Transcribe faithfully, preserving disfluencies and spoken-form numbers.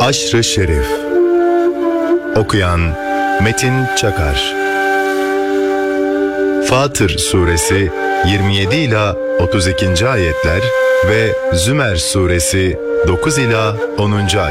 Aşr-ı Şerif. Okuyan Metin Çakar. Fatır Suresi yirmi yedi ila otuz ikinci ayetler ve Zümer Suresi dokuz ila onuncu ayetler.